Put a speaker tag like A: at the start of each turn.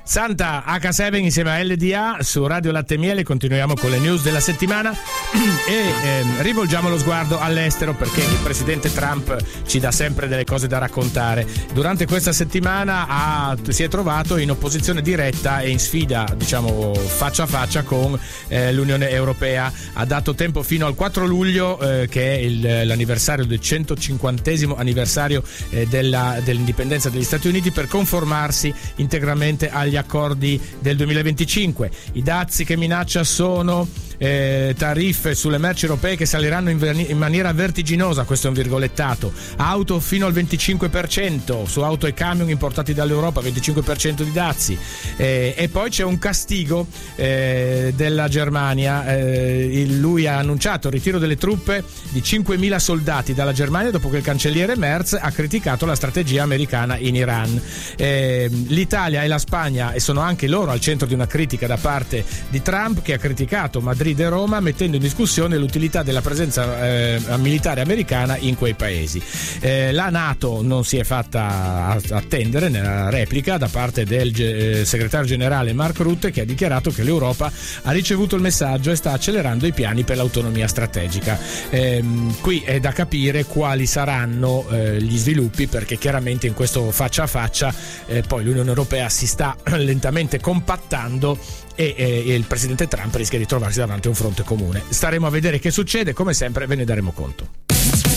A: Santa H7 insieme a LDA su Radio Latte e Miele. Continuiamo con le news della settimana e rivolgiamo lo sguardo all'estero, perché il presidente Trump ci dà sempre delle cose da raccontare. Durante questa settimana si è trovato in opposizione diretta e in sfida, diciamo faccia a faccia con l'Unione Europea. Ha dato tempo fino al 4 luglio che è l'anniversario del 150° anniversario dell'indipendenza degli Stati Uniti, per conformarsi integralmente agli accordi del 2025. I dazi che minaccia sono tariffe sulle merci europee che saliranno in maniera vertiginosa, questo è un virgolettato, auto fino al 25%, su auto e camion importati dall'Europa 25% di dazi, e poi c'è un castigo della Germania. Lui ha annunciato il ritiro delle truppe di 5.000 soldati dalla Germania dopo che il cancelliere Merz ha criticato la strategia americana in Iran. L'Italia e la Spagna sono anche loro al centro di una critica da parte di Trump, che ha criticato Madrid e Roma, mettendo in discussione l'utilità della presenza militare americana in quei paesi. La NATO non si è fatta attendere nella replica da parte del segretario generale Mark Rutte, che ha dichiarato che l'Europa ha ricevuto il messaggio e sta accelerando i piani per l'autonomia strategica. Qui è da capire quali saranno gli sviluppi, perché chiaramente in questo faccia a faccia poi l'Unione Europea si sta lentamente compattando e il presidente Trump rischia di trovarsi davanti a un fronte comune. Staremo a vedere che succede, come sempre ve ne daremo conto.